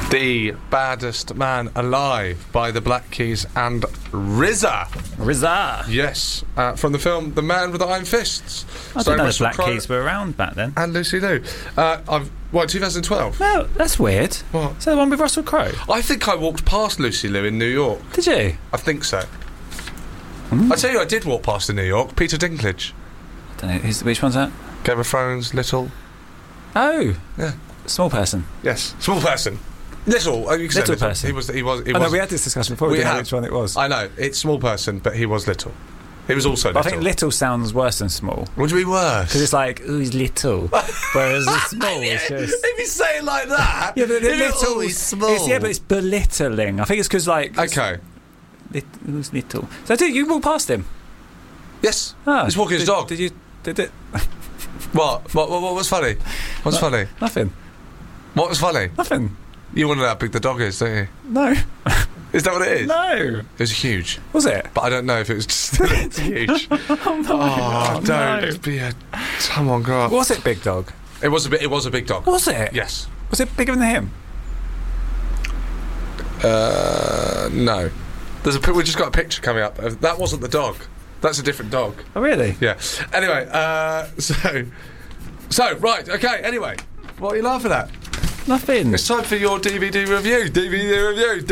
The Baddest Man Alive by the Black Keys and RZA. Yes, from the film The Man with the Iron Fists. I didn't know the Black Keys were around back then. And Lucy Liu. 2012? No, that's weird. What? Is that the one with Russell Crowe? I think I walked past Lucy Liu in New York. Did you? I think so. I tell you, I did walk past in New York. Peter Dinklage. I don't know. Which one's that? Game of Thrones, Little. Oh. Yeah. Small person. Yes. Small person. Little. Little person. He was. No, we had this discussion before. We didn't know which one it was. I know. It's small person, but he was little. He was also little. I think little sounds worse than small. What do you mean worse? Because it's like, ooh, he's little. Whereas small is just... If you say it like that... Yeah, but little is small. But it's belittling. I think it's because, like... Okay. Who's little? So you walked past him? Yes. Oh, he's walking his dog. Did it? What was funny? What's funny? Nothing. What was funny? Nothing. You want to know how big the dog is, don't you? No. Is that what it is? No. It was huge. Was it? But I don't know if it was just it's huge. Don't be a... Come on, grow up. Was it big dog? It was a big dog. Was it? Yes. Was it bigger than him? No. We just got a picture coming up. That wasn't the dog. That's a different dog. Oh, really? Yeah. Anyway, so right, okay, anyway. What are you laughing at? Nothing. It's time for your DVD review.